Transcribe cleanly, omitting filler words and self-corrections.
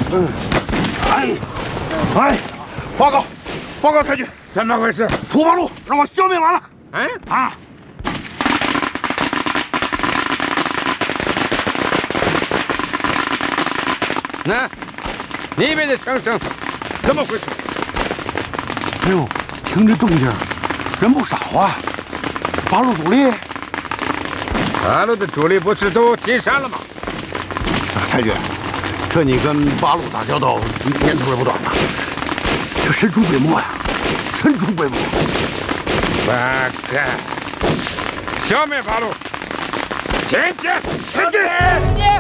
报告太君， 怎么回事？ 土八路让我消灭完了。 哎啊！ 那，你边的枪声怎么回事？ 哎呦，听这动静，人不少啊！八路主力， 八路的主力不是都进山了吗？ 太君，这你跟八路打交道年头也不短了，这神出鬼没呀，神出鬼没！ 八个，消灭八路，前进！ 前进！